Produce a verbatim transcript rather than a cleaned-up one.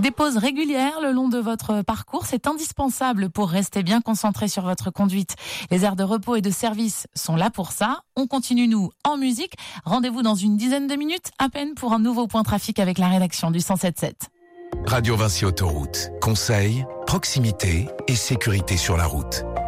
Des pauses régulières le long de votre parcours, c'est indispensable pour rester bien concentré sur votre conduite. Les aires de repos et de service sont là pour ça. On continue, nous, en musique. Rendez-vous dans une dizaine de minutes, à peine, pour un nouveau point trafic avec la rédaction du cent sept sept. Radio Vinci Autoroute. Conseils, proximité et sécurité sur la route.